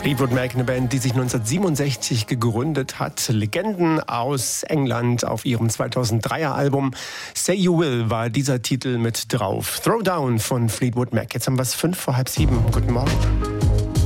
Fleetwood Mac, eine Band, die sich 1967 gegründet hat. Legenden aus England auf ihrem 2003er Album Say You Will war dieser Titel mit drauf. Throwdown von Fleetwood Mac. Jetzt haben wir es 6:05. Guten Morgen.